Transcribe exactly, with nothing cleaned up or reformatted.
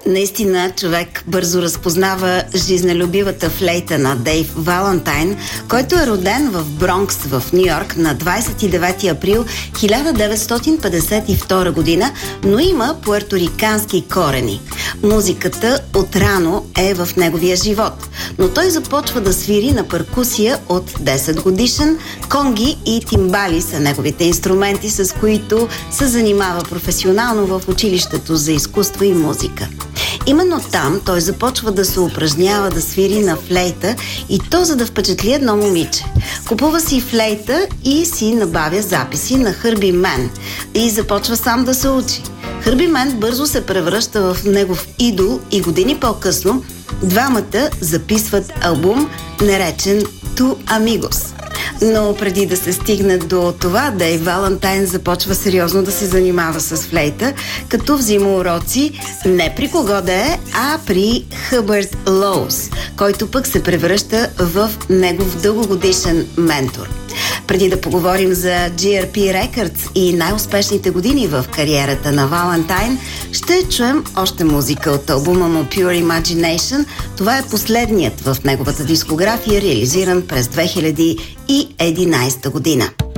Наистина човек бързо разпознава жизнелюбивата флейта на Дейв Валентайн, който е роден в Бронкс в Ню-Йорк на двадесет и девети април хиляда деветстотин петдесет и втора година, но има пуерторикански корени. Музиката отрано е в неговия живот, но той започва да свири на перкусия от десет годишен, конги и тимбали са неговите инструменти, с които се занимава професионално в училището за изкуство и музика. Именно там той започва да се упражнява да свири на флейта, и то за да впечатли едно момиче. Купува си флейта и си набавя записи на Хърби Мен и започва сам да се учи. Хърби Мен бързо се превръща в негов идол и години по-късно двамата записват албум, наречен Two Amigos. Но преди да се стигне до това, Дейв Валентайн започва сериозно да се занимава с флейта, като взима уроци не при кого да е, а при Хъбърт Лоус, който пък се превръща в негов дългогодишен ментор. Преди да поговорим за Джи Ар Пи Records и най-успешните години в кариерата на Валентайн, ще чуем още музика от албума му Pure Imagination. Това е последният в неговата дискография, реализиран през две хиляди и единадесета година.